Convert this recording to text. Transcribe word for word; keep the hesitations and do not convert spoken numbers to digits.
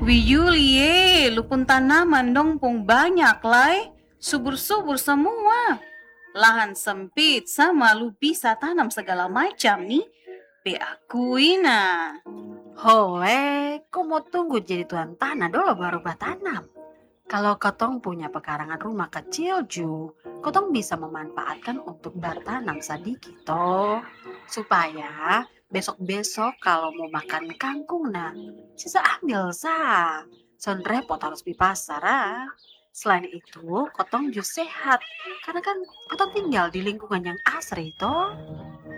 Wiyulie, lupun tanaman dong pung banyak lai. Subur-subur semua. Lahan sempit sama lu bisa tanam segala macam nih. Be akui nah. Hole, kau mau tunggu jadi tuan tanah dulu baru bertanam. Kalau kotong punya pekarangan rumah kecil ju, kotong bisa memanfaatkan untuk bertanam sedikit toh. Supaya besok-besok kalau mau makan kangkung nah, sisa ambil sah. Son repot harus di pasar ah. Selain itu, kotong juga sehat. Karena kan kotong tinggal di lingkungan yang asri toh.